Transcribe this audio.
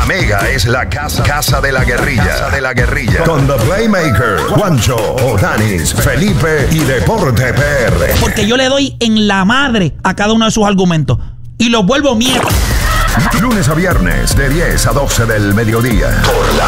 Mega es la casa de la guerrilla. Con The Playmaker, Juancho, Odanis, Felipe y Deporte PR. Porque yo le doy en la madre a cada uno de sus argumentos y los vuelvo mierda. Lunes a viernes de 10 a 12 del mediodía. Por la